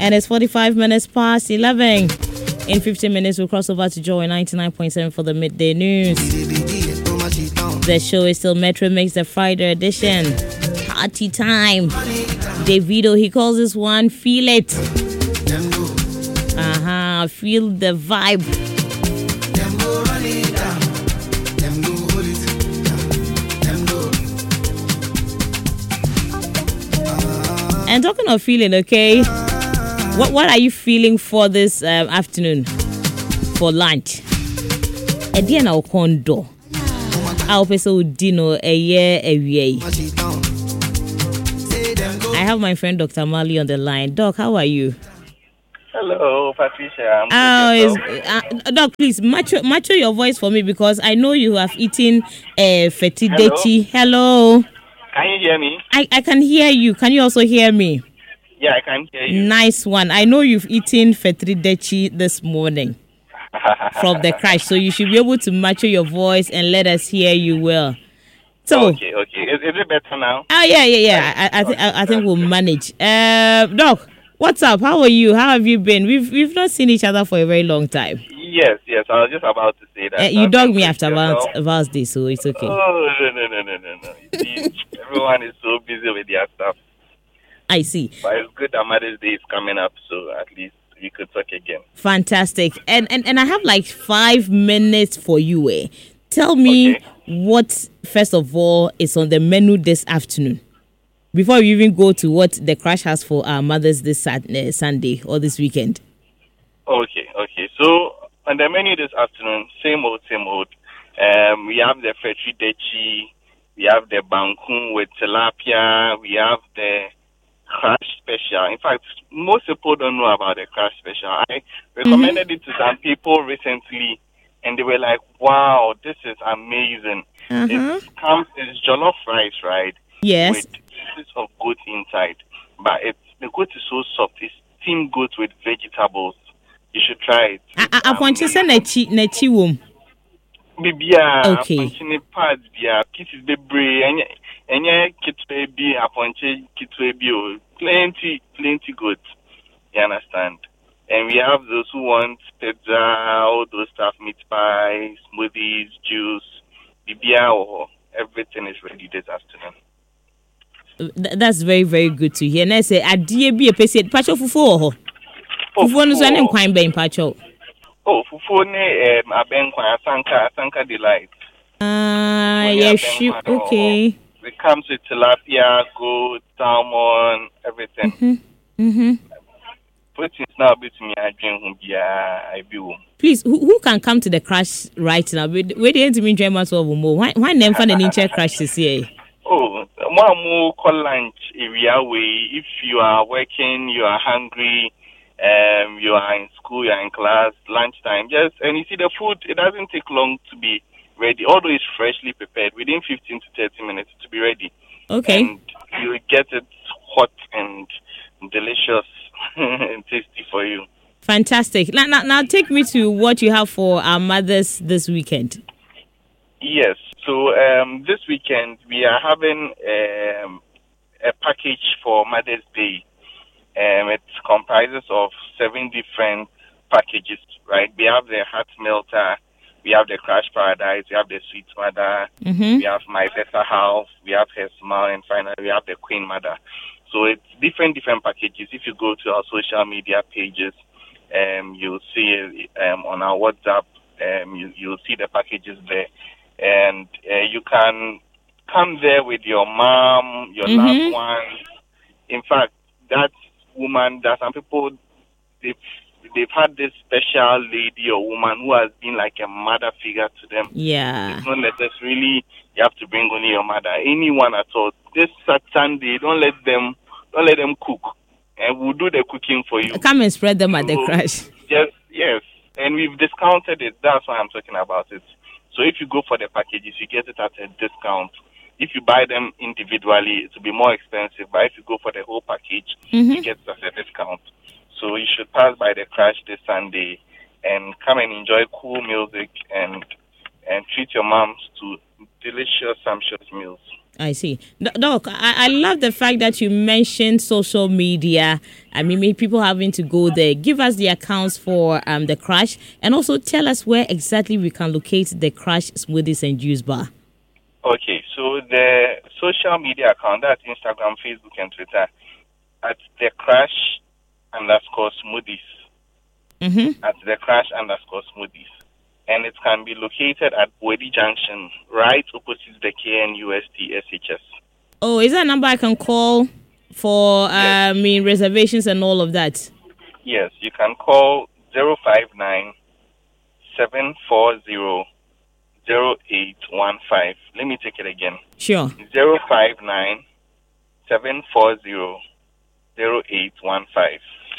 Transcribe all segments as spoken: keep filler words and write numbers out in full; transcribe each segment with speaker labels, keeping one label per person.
Speaker 1: And it's forty-five minutes past eleven. In fifteen minutes, we'll cross over to Joy ninety-nine point seven for the midday news. The show is still Metro Mix, the Friday edition. Party time. Davido, he calls this one Feel It. Uh-huh, feel the vibe. And talking of feeling, okay, what what are you feeling for this um, afternoon for lunch? Edian au kondo. Our person dino a year a year. I have my friend Doctor Mali on the line. Doc, how are you?
Speaker 2: Hello, Patricia.
Speaker 1: I'm oh, is, uh, Doc, please mature, mature your voice for me because I know you have eaten a uh, fetidechi. Hello.
Speaker 2: Hello. Can you hear me?
Speaker 1: I, I can hear you. Can you also hear me?
Speaker 2: Yeah, I can hear you.
Speaker 1: Nice one. I know you've eaten fetidechi this morning from the crash, so you should be able to mature your voice and let us hear you well. So,
Speaker 2: okay, okay. Is, is it better now?
Speaker 1: Oh, yeah, yeah, yeah. I, I, th- I, I think we'll manage. Uh, Doc, what's up? How are you? How have you been? We've we've not seen each other for a very long time.
Speaker 2: Yes, yes. I was just about to say that.
Speaker 1: Uh, you dogged me after Val's Day, so it's okay.
Speaker 2: Oh, no, no, no, no, no, no. You see, everyone is so busy with their stuff.
Speaker 1: I see.
Speaker 2: But it's good that Mother's Day is coming up, so at least we could talk again.
Speaker 1: Fantastic. And and, and I have like five minutes for you, eh? Tell me okay. what, first of all, is on the menu this afternoon. Before we even go to what the crash has for our mothers this uh, Sunday or this weekend.
Speaker 2: Okay, okay. So, on the menu this afternoon, same old, same old. Um, we have the fetidechi, we have the bankun with tilapia, we have the crash special. In fact, most people don't know about the crash special. I recommended mm-hmm. it to some people recently, and they were like, wow, this is amazing. Uh-huh. It comes, it's jollof rice, right?
Speaker 1: Yes.
Speaker 2: With pieces of goat inside. But it's, the goat is so soft. It's steamed goat with vegetables. You should try it.
Speaker 1: I want to say nechi nechi wom.
Speaker 2: Bibia,
Speaker 1: okay.
Speaker 2: Aponchine pads, bia pieces de brie, and any kitwe be aponche kitwe be plenty, plenty good. You understand? And we have those who want pizza, all those stuff, meat pie, smoothies, juice, bibia, or everything is ready this afternoon.
Speaker 1: That's very, very good to hear. And I say, I dear be a patient, patch of fufu. Fufu no so quite being patcho.
Speaker 2: Oh, fufu ne um abenkwa asanka asanka delight.
Speaker 1: Ah, uh, yeah, sure. Okay.
Speaker 2: It comes with tilapia, goat, salmon, everything.
Speaker 1: Mm-hmm. Mm-hmm.
Speaker 2: Proteins now between I drink I be.
Speaker 1: Please, who, who can come to the crash right now? Where do you mean dream of more? Why why name for the nature crash this year?
Speaker 2: Oh, more more call lunch area way. If you are working, you are hungry. Um, you are in school, you are in class, lunchtime, just, and you see the food, it doesn't take long to be ready, although it's freshly prepared, within fifteen to thirty minutes to be ready.
Speaker 1: Okay.
Speaker 2: And you get it hot and delicious and tasty for you.
Speaker 1: Fantastic. Now, now, now take me to what you have for our mothers this weekend.
Speaker 2: Yes. So um, this weekend, we are having um, a package for Mother's Day. Um, it comprises of seven different packages, right? We have the Heart Melter, we have the Crash Paradise, we have the Sweet Mother,
Speaker 1: mm-hmm.
Speaker 2: we have My Better Half, we have Her Smile, and finally we have the Queen Mother. So it's different, different packages. If you go to our social media pages, um, you'll see um, on our WhatsApp, um, you, you'll see the packages there. And uh, you can come there with your mom, your
Speaker 1: mm-hmm.
Speaker 2: loved ones. In fact, that's woman that some people they've they've had this special lady or woman who has been like a mother figure to them.
Speaker 1: Yeah.
Speaker 2: It's not necessarily you have to bring only your mother. Anyone at all. This Sunday, don't let them don't let them cook. And we'll do the cooking for you.
Speaker 1: Come and spread them at the
Speaker 2: so,
Speaker 1: crash.
Speaker 2: Yes, yes. And we've discounted it. That's why I'm talking about it. So if you go for the packages, you get it at a discount. If you buy them individually, it will be more expensive. But if you go for the whole package,
Speaker 1: mm-hmm.
Speaker 2: you get it at a discount. So you should pass by the crash this Sunday and come and enjoy cool music and and treat your moms to delicious, sumptuous meals.
Speaker 1: I see. Doc, I, I love the fact that you mentioned social media. I mean, maybe people having to go there. Give us the accounts for um the Crush, and also tell us where exactly we can locate the Crush Smoothies and Juice Bar.
Speaker 2: Okay, so the social media account, that's Instagram, Facebook, and Twitter, at the Crush underscore Smoothies.
Speaker 1: Mm-hmm.
Speaker 2: At the Crush underscore Smoothies. And it can be located at Boedi Junction, right opposite the K N U S T S H S.
Speaker 1: Oh, is that a number I can call for uh, yes. I mean, reservations and all of that?
Speaker 2: Yes, you can call zero five nine, seven four zero, zero eight one five. Let me take it again.
Speaker 1: Sure.
Speaker 2: zero five nine, seven four zero, zero eight one five.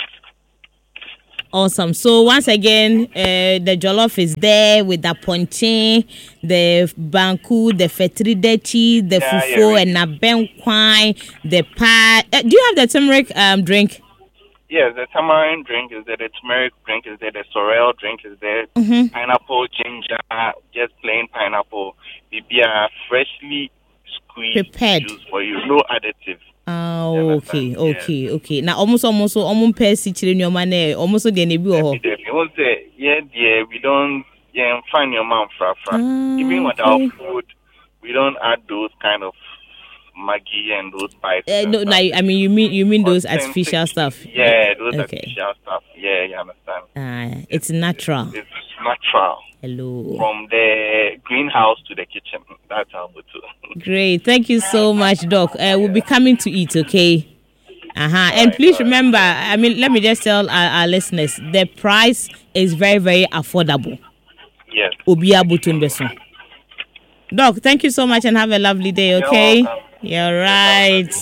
Speaker 1: Awesome. So once again, uh, the jollof is there with the ponche, the banku, the fetridechi, the yeah, fufu, yeah, and the benkwai, the pie. Uh, do you have the turmeric um, drink?
Speaker 2: Yes, the tamarind drink is there, the turmeric drink is there, the sorrel drink is there,
Speaker 1: mm-hmm.
Speaker 2: pineapple, ginger, just plain pineapple, bibia, freshly squeezed
Speaker 1: prepared
Speaker 2: juice for you, no additives.
Speaker 1: Oh, okay, okay, yeah. okay. Now, almost, almost, almost, pay in your money. Almost, again, you
Speaker 2: be yeah, yeah. We don't, yeah, find your mom fra fra. Ah, even with okay. our food, we don't add those kind of Maggi and those spices.
Speaker 1: Uh, no, no, I mean, you mean, you mean those artificial stuff?
Speaker 2: Yeah, those okay. artificial stuff. Yeah, you understand.
Speaker 1: Ah, it's natural.
Speaker 2: It's natural.
Speaker 1: Hello.
Speaker 2: From the greenhouse to the kitchen. That's how we do.
Speaker 1: Great. Thank you so much, Doc. Uh, we'll be coming to eat, okay? Uh-huh. And right, please remember, I mean, let me just tell our, our listeners, the price is very, very affordable.
Speaker 2: Yes.
Speaker 1: Obia Butunbeso. Doc, thank you so much and have a lovely day, okay? You're, You're right.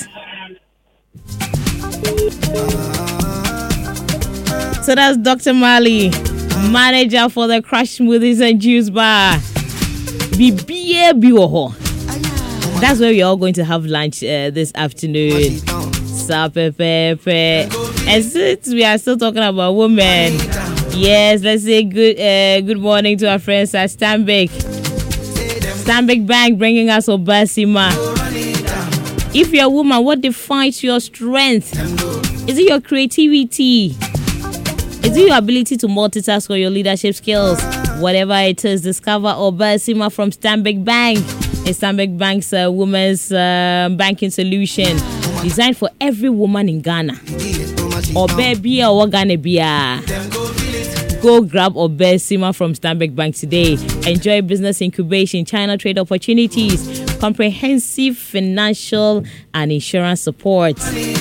Speaker 1: So that's Doctor Mali, manager for the Crush Smoothies and Juice Bar. That's where we're all going to have lunch uh, this afternoon. And since we are still talking about women, yes, let's say good uh, good morning to our friends at Stanbic. Stanbic Bank bringing us Obasima. If you're a woman, what defines your strength? Is it your creativity? Is it your ability to multitask or your leadership skills? Whatever it is, discover Obasima from Stanbic Bank. A Stanbic Bank's uh, women's uh, banking solution designed for every woman in Ghana. Obe or Ghana bia. Go grab Obasima from Stanbic Bank today. Enjoy business incubation, China trade opportunities, comprehensive financial and insurance support.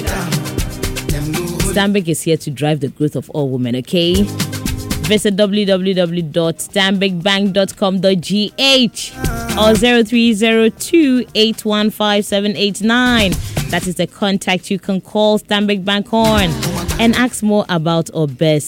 Speaker 1: Stanbic is here to drive the growth of all women, okay? Visit w w w dot stanbic bank dot com dot g h or zero three zero two, eight one five, seven eight nine. That is the contact you can call Stanbic Bank on and ask more about Obes.